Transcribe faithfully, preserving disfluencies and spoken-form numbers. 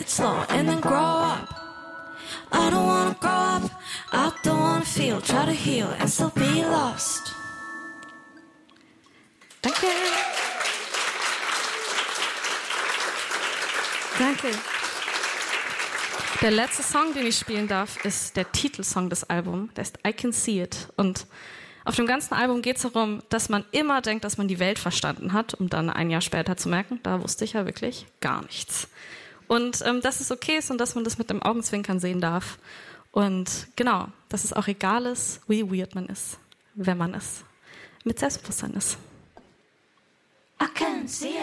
slow and then grow up. I don't wanna grow up, I don't wanna feel, try to heal and still be lost. Danke. Danke. Der letzte Song, den ich spielen darf, ist der Titelsong des Albums. Der ist I Can See It. Und auf dem ganzen Album geht es darum, dass man immer denkt, dass man die Welt verstanden hat, um dann ein Jahr später zu merken, da wusste ich ja wirklich gar nichts. Und ähm, dass es okay ist und dass man das mit dem Augenzwinkern sehen darf. Und genau, dass es auch egal ist, wie weird man ist, wenn man es mit Selbstbewusstsein ist. I can see it.